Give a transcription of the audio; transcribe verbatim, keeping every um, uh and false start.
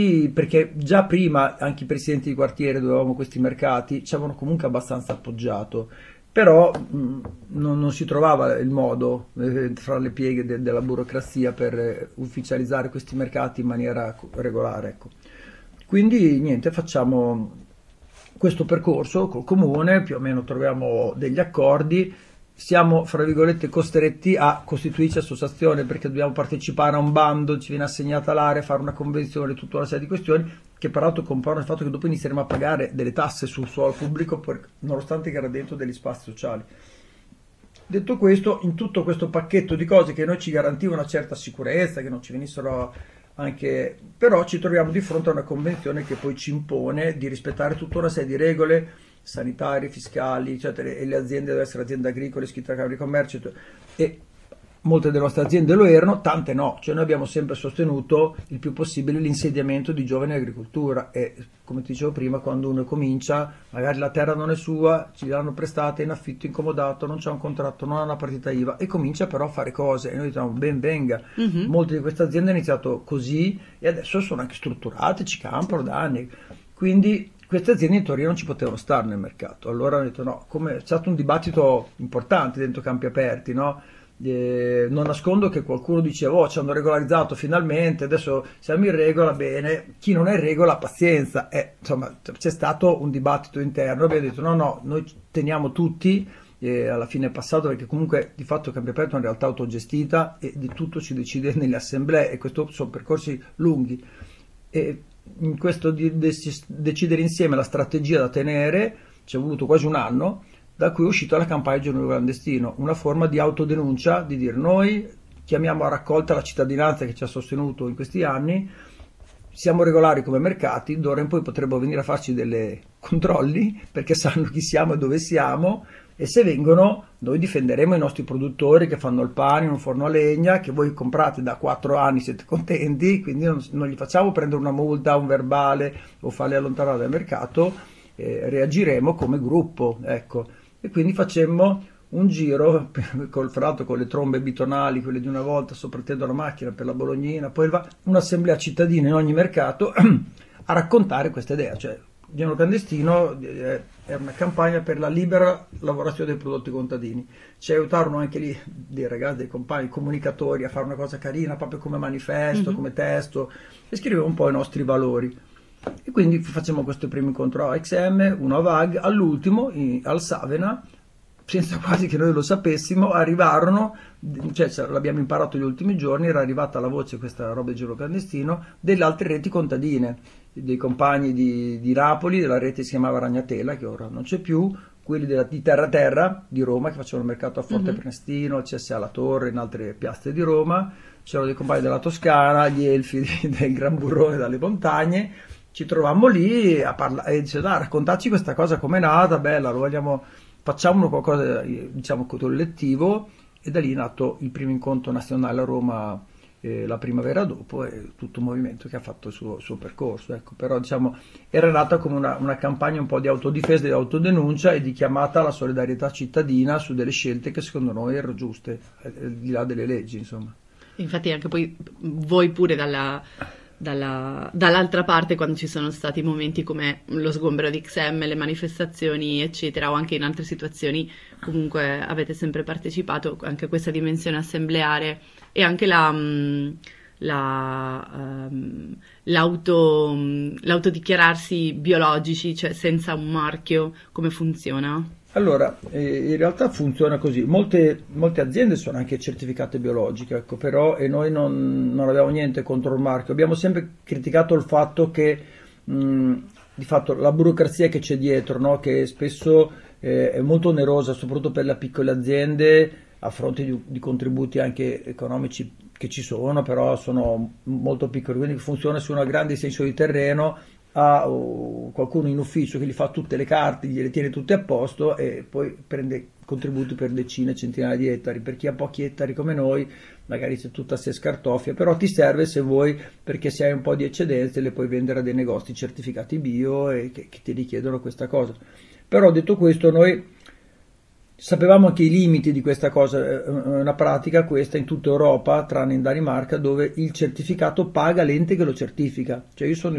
Perché già prima anche i presidenti di quartiere dove avevamo questi mercati ci avevano comunque abbastanza appoggiato, però mh, non, non si trovava il modo eh, fra le pieghe de- della burocrazia per eh, ufficializzare questi mercati in maniera co- regolare, ecco. Quindi niente, facciamo questo percorso col comune, più o meno troviamo degli accordi, siamo fra virgolette costretti a costituirci associazione perché dobbiamo partecipare a un bando, ci viene assegnata l'area, fare una convenzione, tutta una serie di questioni che peraltro comporta il fatto che dopo inizieremo a pagare delle tasse sul suolo pubblico per, nonostante che era dentro degli spazi sociali. Detto questo, in tutto questo pacchetto di cose che noi ci garantiva una certa sicurezza, che non ci venissero anche, però ci troviamo di fronte a una convenzione che poi ci impone di rispettare tutta una serie di regole sanitarie, fiscali, eccetera, e le aziende devono essere aziende agricole, iscritte alla Camera di Commercio, e molte delle nostre aziende lo erano, tante no, cioè noi abbiamo sempre sostenuto il più possibile l'insediamento di giovani in agricoltura e come ti dicevo prima, quando uno comincia, magari la terra non è sua, ci l'hanno prestata in affitto incomodato, non c'è un contratto, non ha una partita I V A e comincia però a fare cose e noi diciamo ben venga. Mm-hmm. Molte di queste aziende hanno iniziato così e adesso sono anche strutturate, ci campano da anni, quindi queste aziende in teoria non ci potevano stare nel mercato. Allora hanno detto no, come c'è stato un dibattito importante dentro Campi Aperti, no? Eh, non nascondo che qualcuno diceva oh ci hanno regolarizzato finalmente, adesso siamo in regola, bene, chi non è in regola pazienza, eh, insomma c'è stato un dibattito interno, abbiamo detto no no, noi teniamo tutti, eh, alla fine è passato perché comunque di fatto Campi Aperti è una realtà autogestita e di tutto si decide nelle assemblee e questi sono percorsi lunghi e in questo di decidere insieme la strategia da tenere ci è voluto quasi un anno, da cui è uscita la campagna Giorno Clandestino, una forma di autodenuncia, di dire noi chiamiamo a raccolta la cittadinanza che ci ha sostenuto in questi anni, siamo regolari come mercati, d'ora in poi potrebbero venire a farci dei controlli perché sanno chi siamo e dove siamo e se vengono noi difenderemo i nostri produttori che fanno il pane in un forno a legna che voi comprate da quattro anni, siete contenti, quindi non, non gli facciamo prendere una multa, un verbale o farli allontanare dal mercato, eh, reagiremo come gruppo, ecco. E quindi facemmo un giro, col, fra l'altro con le trombe bitonali, quelle di una volta, soprattutto la macchina per la Bolognina, poi va un'assemblea cittadina in ogni mercato a raccontare questa idea, cioè Giorno Clandestino è una campagna per la libera lavorazione dei prodotti contadini. Ci aiutarono anche lì dei ragazzi, dei compagni, comunicatori a fare una cosa carina, proprio come manifesto, mm-hmm. come testo, e scriveva un po' i nostri valori. E quindi facciamo questo primo incontro a X M, uno a V A G, all'ultimo in, al Savena, senza quasi che noi lo sapessimo, arrivarono, cioè l'abbiamo imparato gli ultimi giorni, era arrivata la voce, questa roba di Giorno Clandestino, delle altre reti contadine, dei compagni di, di Napoli, della rete che si chiamava Ragnatela, che ora non c'è più, quelli della, di Terra Terra di Roma, che facevano il mercato a Forte mm-hmm. Prenestino, al C S A La Torre, in altre piazze di Roma, c'erano dei compagni della Toscana, gli elfi di, del Gran Burrone dalle montagne, ci trovammo lì a parlare e dice, ah, raccontarci questa cosa com'è nata, bella, lo vogliamo, facciamo qualcosa diciamo collettivo e da lì è nato il primo incontro nazionale a Roma eh, la primavera dopo e tutto un movimento che ha fatto il suo, suo percorso, ecco. Però diciamo era nata come una, una campagna un po' di autodifesa, di autodenuncia e di chiamata alla solidarietà cittadina su delle scelte che secondo noi erano giuste, al di là delle leggi, insomma. Infatti anche poi voi pure dalla Dalla, dall'altra parte quando ci sono stati momenti come lo sgombero di X M, le manifestazioni eccetera o anche in altre situazioni comunque avete sempre partecipato anche a questa dimensione assembleare e anche la, la, um, l'auto, l'autodichiararsi biologici, cioè senza un marchio, come funziona? Allora, eh, in realtà funziona così, molte, molte aziende sono anche certificate biologiche, ecco, però e noi non, non abbiamo niente contro il marchio, abbiamo sempre criticato il fatto che mh, di fatto la burocrazia che c'è dietro, no? Che spesso eh, è molto onerosa, soprattutto per le piccole aziende, a fronte di, di contributi anche economici che ci sono, però sono molto piccoli, quindi funziona su una grande senso di terreno, ha qualcuno in ufficio che gli fa tutte le carte, gliele tiene tutte a posto e poi prende contributi per decine, centinaia di ettari. Per chi ha pochi ettari come noi magari c'è tutta se scartoffia, però ti serve se vuoi, perché se hai un po' di eccedenze le puoi vendere a dei negozi certificati bio e che, che ti richiedono questa cosa. Però detto questo noi sapevamo anche i limiti di questa cosa, è una pratica questa in tutta Europa, tranne in Danimarca, dove il certificato paga l'ente che lo certifica, cioè io sono